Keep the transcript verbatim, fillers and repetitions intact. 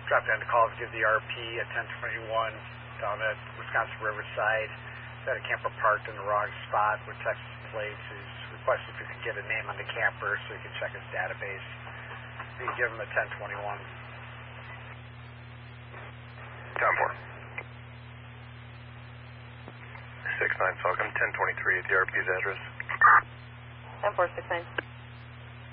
Drop down the call to give the R P at ten twenty-one down at Wisconsin Riverside. Had a camper parked in the wrong spot with Texas plates. He's requested if you could get a name on the camper so he can check his database. You can give him a ten twenty-one. Time four. six nine Falcon, ten twenty-three at the R P's address. ten four, six nine.